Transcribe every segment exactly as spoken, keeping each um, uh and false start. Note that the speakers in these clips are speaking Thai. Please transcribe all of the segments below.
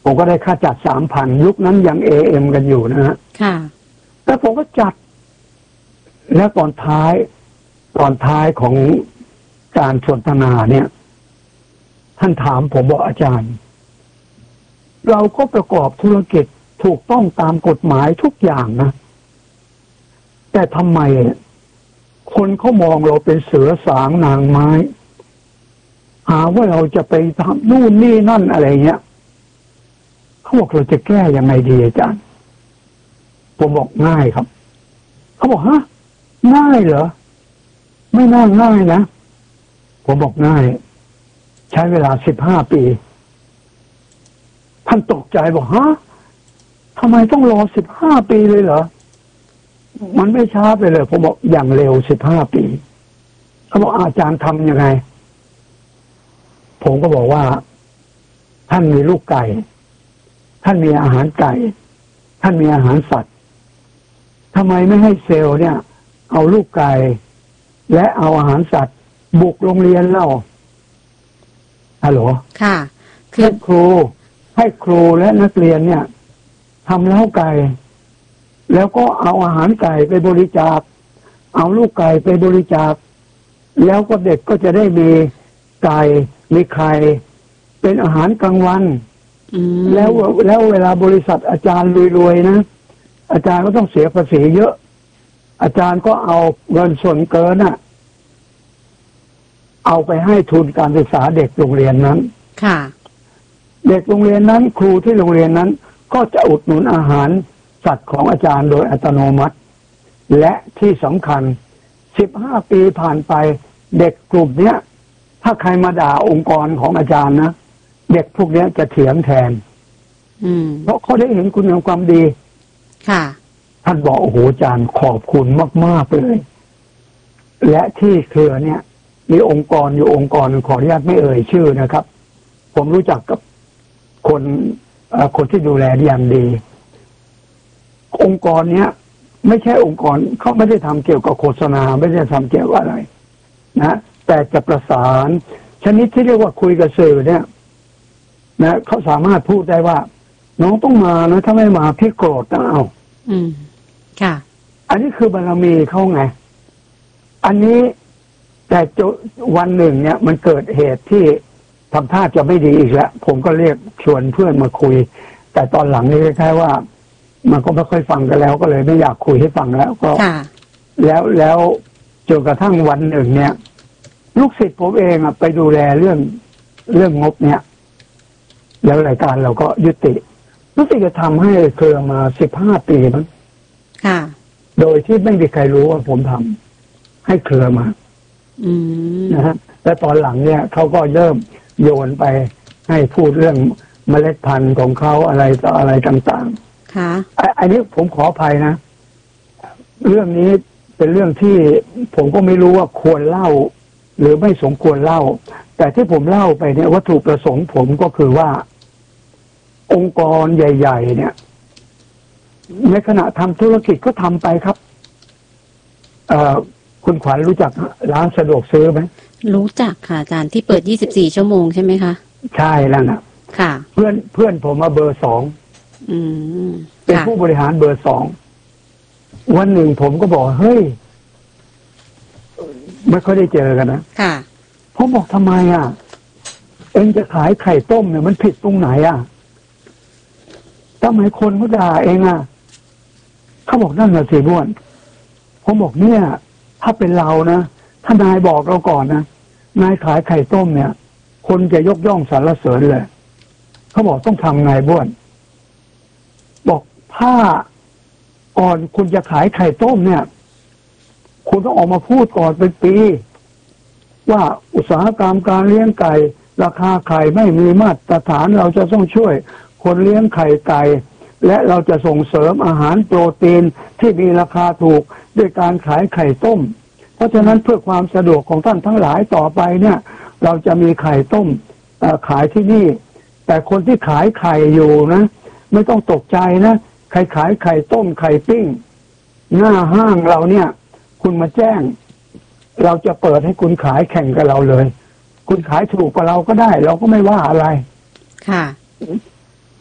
ผมก็ได้ค่าจัดสามพันยุคนั้นยังเอเอ็มกันอยู่นะฮะค่ะแล้วผมก็จัดแล้วตอนท้ายตอนท้ายของการสนทนาเนี่ยท่านถามผมบอกอาจารย์เราก็ประกอบธุรกิจถูกต้องตามกฎหมายทุกอย่างนะแต่ทำไมคนเขามองเราเป็นเสือสางนางไม้หาว่าเราจะไปทำนู่นนี่นั่นอะไรเงี้ยเขาบอกเราจะแก้ยังไงดีอาจารย์ผมบอกง่ายครับเขาบอกฮะง่ายเหรอไม่น่าง่ายนะผมบอกง่ายใช้เวลาสิบห้าปีท่านตกใจบอกฮะทำไมต้องรอสิบห้าปีเลยเหรอมันไม่ช้าไปเลยผมบอกอย่างเร็วสิบห้าปีเขาบอกอาจารย์ทำยังไงผมก็บอกว่าท่านมีลูกไก่ท่านมีอาหารไก่ท่านมีอาหารสัตว์ทำไมไม่ให้เซลล์เนี่ยเอาลูกไก่และเอาอาหารสัตว์บุกโรงเรียนเล่าฮัลโหลค่ะให้ครูให้ครูและนักเรียนเนี่ยทำเล้าไก่แล้วก็เอาอาหารไก่ไปบริจาคเอาลูกไก่ไปบริจาคแล้วก็เด็กก็จะได้มีไก่มีไข่เป็นอาหารกลางวันแล้วแล้วเวลาบริษัทอาจารย์รวยๆนะอาจารย์ก็ต้องเสียภาษีเยอะอาจารย์ก็เอาเงินส่วนเกินน่ะเอาไปให้ทุนการศึกษาเด็กโรงเรียนนั้นค่ะเด็กโรงเรียนนั้นครูที่โรงเรียนนั้นก็จะอุดหนุนอาหารสัตว์ของอาจารย์โดยอัตโนมัติและที่สำคัญสิบห้าปีผ่านไปเด็กกลุ่มเนี้ยถ้าใครมาด่าองค์กรของอาจารย์นะเด็กพวกนี้จะเถียงแทนเพราะเขาได้เห็นคุณงามความดีค่ะท่านบอกโอ้โหอาจารย์ขอบคุณมากๆเลยและที่เครือเนี่ยมีองค์กรอยู่องค์กรขออนุญาตไม่เอ่ยชื่อนะครับผมรู้จักกับคนคนที่ดูแลอย่างดีองค์กรเนี้ยไม่ใช่องค์กรเขาไม่ได้ทำเกี่ยวกับโฆษณาไม่ได้ทำเกี่ยวกับอะไรนะแต่จะประสานชนิดที่เรียกว่าคุยกับสื่อเนี่ยนะเขาสามารถพูดได้ว่าน้องต้องมานะถ้าไม่มาพี่โกรธนะเอาอืมค่ะอันนี้คือบารมีเขาไงอันนี้แต่วันหนึ่งเนี่ยมันเกิดเหตุที่ทำท่าจะไม่ดีอีกแล้วผมก็เรียกชวนเพื่อนมาคุยแต่ตอนหลังนี่คล้ายๆว่ามันก็ไม่ค่อยฟังกันแล้วก็เลยไม่อยากคุยให้ฟังแล้วก็แล้วแล้วจนกระทั่งวันหนึ่งเนี่ยลูกศิษย์ผมเองอ่ะไปดูแลเรื่องเรื่องงบเนี่ยแล้วรายการเราก็ยุติรู้สึกจะทำให้เครือมาสิบห้าปีมั้งค่ะโดยที่ไม่มีใครรู้ว่าผมทำให้เครือมาอืมนะฮะและตอนหลังเนี่ยเขาก็เริ่มโยนไปให้พูดเรื่องเมล็ดพันธุ์ของเขาอะไรต่ออะไรต่างๆค่ะอันนี้ผมขออภัยนะเรื่องนี้เป็นเรื่องที่ผมก็ไม่รู้ว่าควรเล่าหรือไม่สมควรเล่าแต่ที่ผมเล่าไปเนี่ยวัตถุประสงค์ผมก็คือว่าองค์กรใหญ่ๆเนี่ยในขณะทำธุรกิจก็ทำไปครับเอ่อคุณขวัญรู้จักร้านสะดวกซื้อไหมรู้จักค่ะอาจารย์ที่เปิดยี่สิบสี่ชั่วโมงใช่ไหมคะใช่แล้วนะค่ะเพื่อนเพื่อนผมมาเบอร์สองอืมเป็นผู้บริหารเบอร์สองวันหนึ่งผมก็บอกเฮ้ยไม่ค่อยได้เจอกันนะค่ะผมบอกทำไมอ่ะเอ็งจะขายไข่ต้มเนี่ยมันผิดตรงไหนอ่ะทำไมคนเขาด่าเองอ่ะเขาบอกนั่นน่ะสิบ้วนผมบอกเนี่ยถ้าเป็นเรานะถ้านายบอกเราก่อนนะนายขายไข่ต้มเนี่ยคนจะยกย่องสรรเสริญเลยเขาบอกต้องทำไงบ้วนบอกถ้าก่อนคุณจะขายไข่ต้มเนี่ยคุณต้องออกมาพูดก่อนเป็นปีว่าอุตสาหกรรมการเลี้ยงไก่ราคาไข่ไม่มีมาตรฐานเราจะต้องช่วยคนเลี้ยงไข่ไก่และเราจะส่งเสริมอาหารโปรตีนที่มีราคาถูกด้วยการขายไข่ต้มเพราะฉะนั้นเพื่อความสะดวกของท่านทั้งหลายต่อไปเนี่ยเราจะมีไข่ต้มขายที่นี่แต่คนที่ขายไข่อยู่นะไม่ต้องตกใจนะใครขายไข่ต้มไข่ปิ้งหน้าห้างเราเนี่ยคุณมาแจ้งเราจะเปิดให้คุณขายแข่งกับเราเลยคุณขายถูกกว่าเราก็ได้เราก็ไม่ว่าอะไรค่ะผ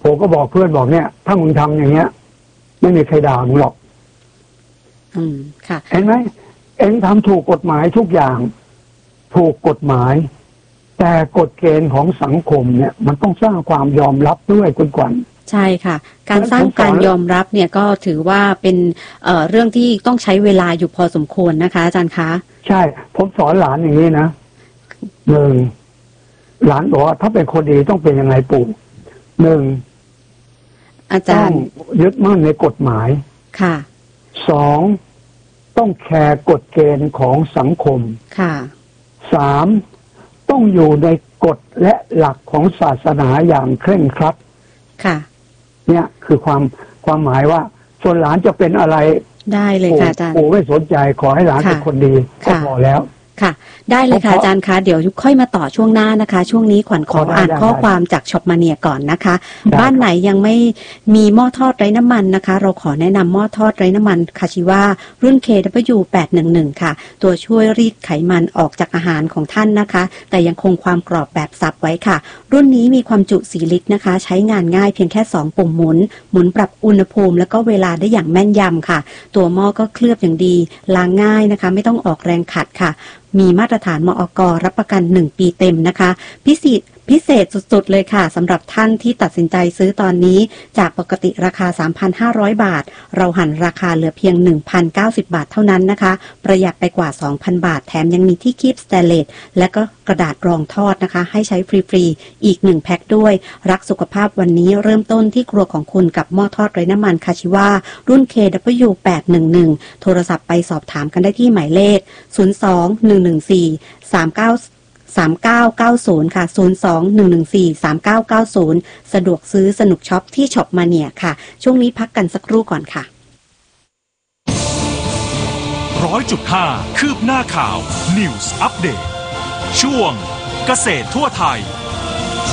ผมก็บอกเพื่อนบอกเนี่ยถ้ามึงทำอย่างเงี้ยไม่มีใครด่ามึงหรอกอืมค่ะเห็นไหมเอ็งทำถูกกฎหมายทุกอย่างถูกกฎหมายแต่กฎเกณฑ์ของสังคมเนี่ยมันต้องสร้างความยอมรับด้วยคุณขวัญใช่ค่ะการสร้างการยอมรับเนี่ยก็ถือว่าเป็นเอ่อเรื่องที่ต้องใช้เวลาอยู่พอสมควรนะคะอาจารย์คะใช่ผมสอนหลานอย่างนี้นะหนึ่งหลานบอกว่าถ้าเป็นคนดีต้องเป็นยังไงปู่หนึ่งอาจารย์ต้องยึดมั่นในกฎหมายค่ะสองต้องแคร์กฎเกณฑ์ของสังคมค่ะสามต้องอยู่ในกฎและหลักของศาสนาอย่างเคร่งครัดค่ะเนี่ยคือความความหมายว่าส่วนหลานจะเป็นอะไรได้เลยค่ะอาจารย์ปู่ไม่สนใจขอให้หลานเป็นคนดีก็พอแล้วค่ะได้เลยค่ะอาจารย์คะเดี๋ยวค่อยมาต่อช่วงหน้านะคะช่วงนี้ขวัญขออ่านข้อความจากช็อปมาเนียก่อนนะคะบ้านไหนยังไม่มีหม้อทอดไร้น้ำมันนะคะเราขอแนะนำหม้อทอดไร้น้ำมันคาชิวารุ่น เค ดับเบิลยู แปดหนึ่งหนึ่ง ค่ะตัวช่วยรีดไขมันออกจากอาหารของท่านนะคะแต่ยังคงความกรอบแบบสับไว้ค่ะรุ่นนี้มีความจุสี่ลิตรนะคะใช้งานง่ายเพียงแค่สองปุ่มหมุนหมุนปรับอุณหภูมิแล้วก็เวลาได้อย่างแม่นยำค่ะตัวหม้อก็เคลือบอย่างดีล้างง่ายนะคะไม่ต้องออกแรงขัดค่ะมีมาตรฐานมอก.รับประกันหนึ่งปีเต็มนะคะพิเศษพิเศษสุดๆเลยค่ะสำหรับท่านที่ตัดสินใจซื้อตอนนี้จากปกติราคา สามพันห้าร้อย บาทเราหันราคาเหลือเพียง หนึ่งพันเก้าสิบ บาทเท่านั้นนะคะประหยัดไปกว่า สองพัน บาทแถมยังมีที่คีบสแตนเลสและก็กระดาษรองทอดนะคะให้ใช้ฟรีๆอีกหนึ่งแพ็คด้วยรักสุขภาพวันนี้เริ่มต้นที่ครัวของคุณกับหม้อทอดไร้น้ำมันคาชิวารุ่น เค ดับเบิลยู แปดหนึ่งหนึ่ง โทรศัพท์ไปสอบถามกันได้ที่หมายเลขศูนย์ สอง หนึ่ง หนึ่ง สี่ สาม เก้า สามเก้าเก้าศูนย์ค่ะศูนย์ สอง หนึ่ง หนึ่ง สี่ สามเก้าเก้าศูนย์สะดวกซื้อสนุกช็อปที่ช็อปมาเนียค่ะช่วงนี้พักกันสักครู่ก่อนค่ะร้อยจุดห้าคืบหน้าข่าว News Update ช่วงเกษตรทั่วไทย